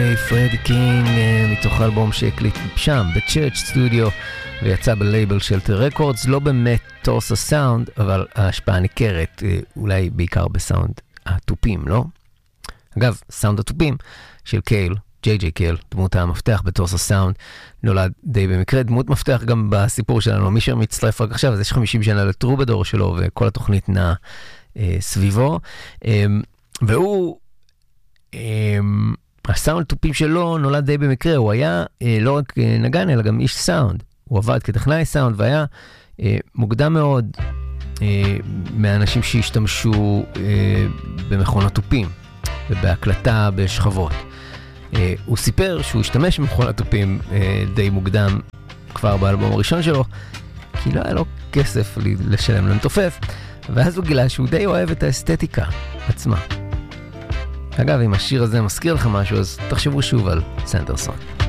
פרדי קינג מתוך אלבום שהקליט שם בצ'רץ' סטודיו ויצא בלייבל שלטר רקורדס, לא באמת טורסה סאונד, אבל ההשפעה ניכרת, אולי בעיקר בסאונד הטופים, לא? אגב, סאונד הטופים של קייל, ג'יי קייל, דמות המפתח בטורסה סאונד, נולד די במקרה, דמות מפתח גם בסיפור שלנו, מי שמצטרף רק עכשיו, אז יש 50 שנה לטרובדור שלו, וכל התוכנית נעה סביבו, והוא הסאונד טופים שלו נולד די במקרה, הוא היה לא רק נגן אלא גם איש סאונד, הוא עבד כטכנאי סאונד והיה מוקדם מאוד מהאנשים שהשתמשו במכונות טופים ובהקלטה בשכבות. הוא סיפר שהוא השתמש במכונות טופים די מוקדם כבר באלבום הראשון שלו, כי לא היה לו כסף לשלם למתופף, ואז הוא גילה שהוא די אוהב את האסתטיקה עצמה. אגב, אם השיר הזה מזכיר לך משהו, אז תחשבו שוב על סנדרסון.